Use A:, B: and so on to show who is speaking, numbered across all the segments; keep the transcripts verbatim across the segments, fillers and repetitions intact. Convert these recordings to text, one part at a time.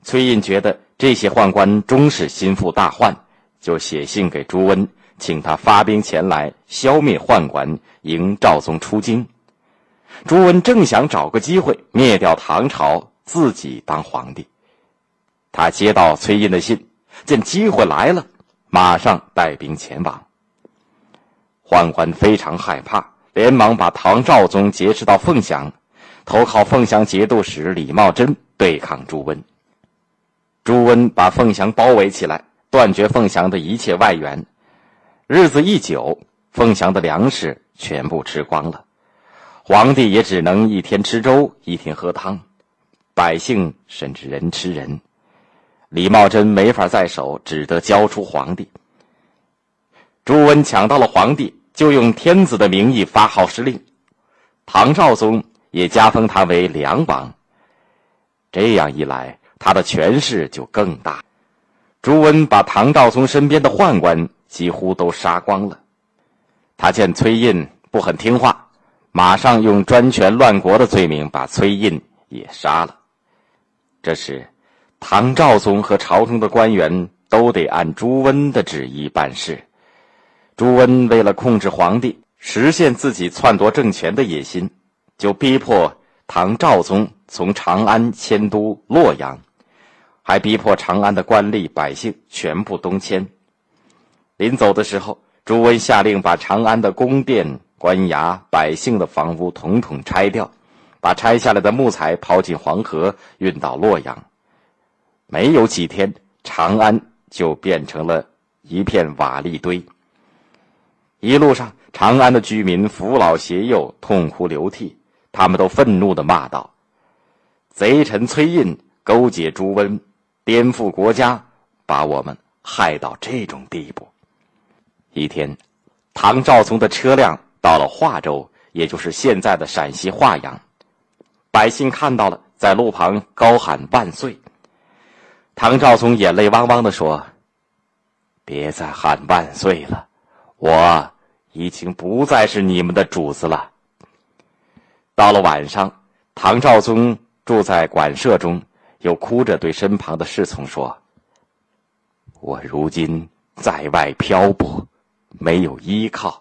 A: 崔胤觉得这些宦官终是心腹大患，就写信给朱温，请他发兵前来消灭宦官，迎赵宗出京。朱温正想找个机会灭掉唐朝，自己当皇帝。他接到崔胤的信，见机会来了，马上带兵前往。宦官非常害怕，连忙把唐昭宗劫持到凤翔，投靠凤翔节度使李茂贞对抗朱温。朱温把凤翔包围起来，断绝凤翔的一切外援。日子一久，凤翔的粮食全部吃光了，皇帝也只能一天吃粥，一天喝汤，百姓甚至人吃人。李茂贞没法在手，只得交出皇帝。朱温抢到了皇帝，就用天子的名义发号施令，唐昭宗也加封他为梁王。这样一来，他的权势就更大。朱温把唐昭宗身边的宦官几乎都杀光了。他见崔胤不很听话，马上用专权乱国的罪名把崔胤也杀了。这时唐昭宗和朝中的官员都得按朱温的旨意办事。朱温为了控制皇帝，实现自己篡夺政权的野心，就逼迫唐昭宗从长安迁都洛阳，还逼迫长安的官吏百姓全部东迁。临走的时候，朱温下令把长安的宫殿、官衙、百姓的房屋统统拆掉，把拆下来的木材抛进黄河，运到洛阳。没有几天，长安就变成了一片瓦砾堆。一路上，长安的居民扶老携幼，痛哭流涕，他们都愤怒地骂道：贼臣崔胤勾结朱温，颠覆国家，把我们害到这种地步。一天，唐昭宗的车辆到了华州，也就是现在的陕西华阳。百姓看到了，在路旁高喊万岁。唐昭宗眼泪汪汪地说：别再喊万岁了，我已经不再是你们的主子了。到了晚上，唐昭宗住在馆舍中，又哭着对身旁的侍从说：我如今在外漂泊，没有依靠，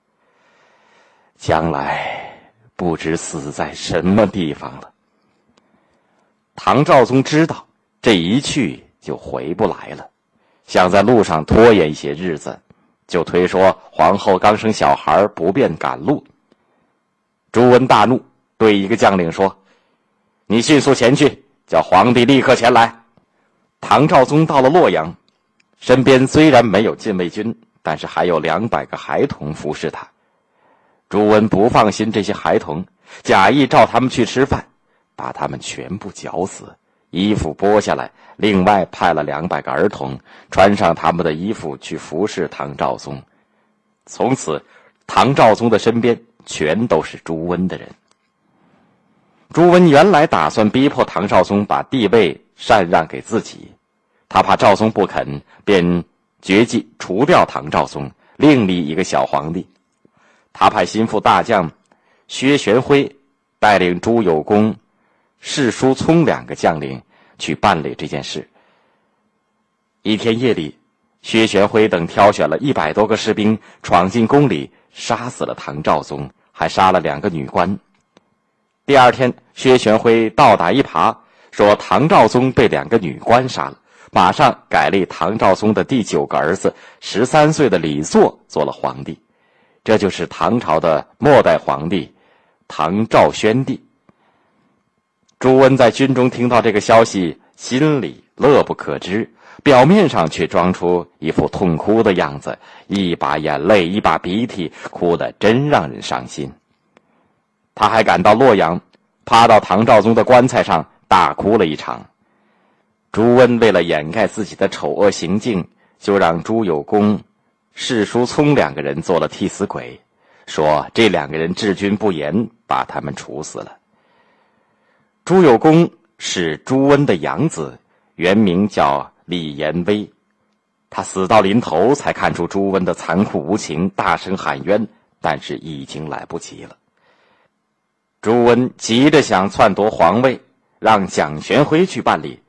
A: 将来不知死在什么地方了。唐昭宗知道这一去就回不来了，想在路上拖延一些日子，就推说皇后刚生小孩，不便赶路。朱温大怒，对一个将领说：你迅速前去，叫皇帝立刻前来。唐昭宗到了洛阳，身边虽然没有禁卫军，但是还有两百个孩童服侍他。朱温不放心这些孩童，假意召他们去吃饭，把他们全部绞死，衣服剥下来，另外派了两百个儿童穿上他们的衣服去服侍唐昭宗。从此唐昭宗的身边全都是朱温的人。朱温原来打算逼迫唐昭宗把帝位禅让给自己，他怕赵宗不肯，便决计除掉唐昭宗，另立一个小皇帝。他派心腹大将薛玄辉带领朱有功、释叔聪两个将领去办理这件事。一天夜里，薛玄辉等挑选了一百多个士兵，闯进宫里，杀死了唐昭宗，还杀了两个女官。第二天，薛玄辉倒打一耙，说唐昭宗被两个女官杀了，马上改立唐昭宗的第九个儿子十三岁的李祚做了皇帝。这就是唐朝的末代皇帝唐昭宣帝。朱温在军中听到这个消息，心里乐不可支，表面上却装出一副痛哭的样子，一把眼泪一把鼻涕，哭得真让人伤心。他还赶到洛阳，趴到唐昭宗的棺材上大哭了一场。朱温为了掩盖自己的丑恶行径，就让朱有功、释叔聪两个人做了替死鬼，说这两个人治军不严，把他们处死了。朱有功是朱温的养子，原名叫李延威。他死到临头才看出朱温的残酷无情，大声喊冤，但是已经来不及了。朱温急着想篡夺皇位，让蒋玄辉去办理，